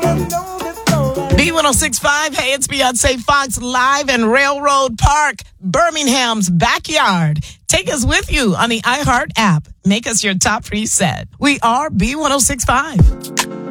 B1065, hey, it's Beyonce Fox live in Railroad Park, Birmingham's backyard. Take us with you on the iHeart app. Make us your top preset. We are B1065.